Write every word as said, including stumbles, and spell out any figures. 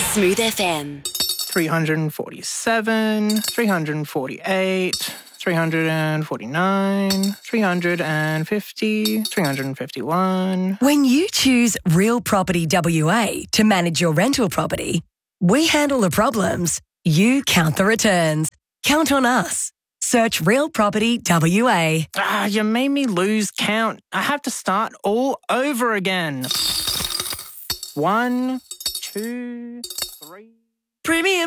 Smooth F M. three hundred forty-seven, three hundred forty-eight, three hundred forty-nine, three hundred fifty, three hundred fifty-one. When you choose Real Property W A to manage your rental property, we handle the problems, you count the returns. Count on us. Search Real Property W A. Ah, you made me lose count. I have to start all over again. One, two, three. Premium